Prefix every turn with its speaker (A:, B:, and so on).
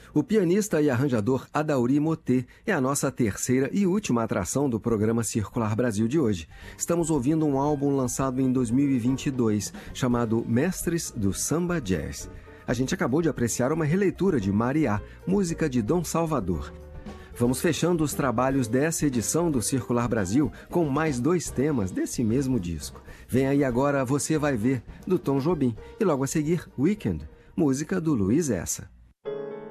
A: O pianista e arranjador Adauri Motê é a nossa terceira e última atração do programa Circular Brasil de hoje. Estamos ouvindo um álbum lançado em 2022, chamado Mestres do Samba Jazz. A gente acabou de apreciar uma releitura de Mariá, música de Dom Salvador. Vamos fechando os trabalhos dessa edição do Circular Brasil com mais 2 temas desse mesmo disco. Vem aí agora Você Vai Ver, do Tom Jobim, e logo a seguir, Weekend, música do Luiz Essa.